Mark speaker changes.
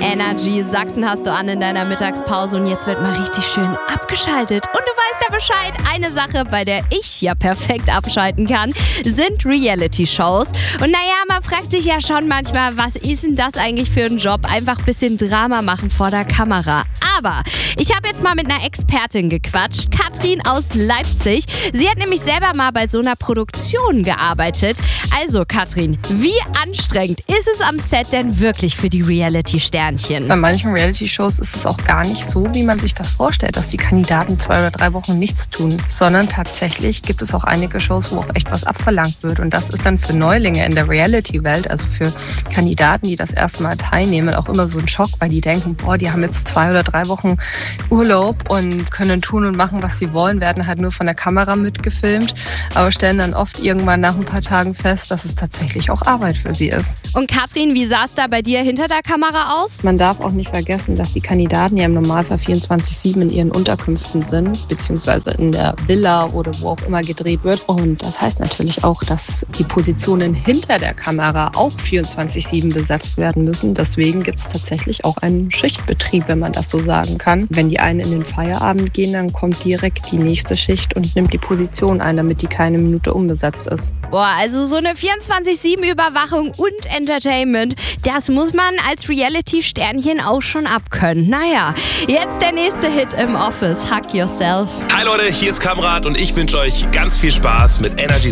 Speaker 1: Energy. Sachsen hast du an in deiner Mittagspause und jetzt wird mal richtig schön abgeschaltet. Und du weißt ja Bescheid, eine Sache, bei der ich ja perfekt abschalten kann, sind Reality-Shows. Und naja, man fragt sich ja schon manchmal, was ist denn das eigentlich für ein Job? Einfach ein bisschen Drama machen vor der Kamera. Aber ich habe jetzt mal mit einer Expertin gequatscht, Katrin aus Leipzig. Sie hat nämlich selber mal bei so einer Produktion gearbeitet. Also Katrin, wie anstrengend ist es am Set denn wirklich für die Reality-Sternchen?
Speaker 2: Bei manchen Reality-Shows ist es auch gar nicht so, wie man sich das vorstellt, dass die Kandidaten 2 oder 3 Wochen nichts tun, sondern tatsächlich gibt es auch einige Shows, wo auch echt was abverlangt wird. Und das ist dann für Neulinge in der Reality-Welt, also für Kandidaten, die das erste Mal teilnehmen, auch immer so ein Schock, weil die denken, die haben jetzt 2 oder 3 Wochen Urlaub und können tun und machen, was sie wollen, werden halt nur von der Kamera mitgefilmt, aber stellen dann oft irgendwann nach ein paar Tagen fest, dass es tatsächlich auch Arbeit für sie ist.
Speaker 1: Und Katrin, wie sah es da bei dir hinter der Kamera aus?
Speaker 2: Man darf auch nicht vergessen, dass die Kandidaten ja im Normalfall 24/7 in ihren Unterkünften sind, beziehungsweise in der Villa oder wo auch immer gedreht wird. Und das heißt natürlich auch, dass die Positionen hinter der Kamera auch 24/7 besetzt werden müssen. Deswegen gibt es tatsächlich auch einen Schichtbetrieb, wenn man das so sagen kann. Wenn die einen in den Feierabend gehen, dann kommt direkt die nächste Schicht und nimmt die Position ein, damit die keine Minute unbesetzt ist.
Speaker 1: Also so eine 24/7-Überwachung und Entertainment, das muss man als Reality-Sternchen auch schon abkönnen. Naja, jetzt der nächste Hit im Office, Hug Yourself.
Speaker 3: Hi Leute, hier ist Kamrat und ich wünsche euch ganz viel Spaß mit Energy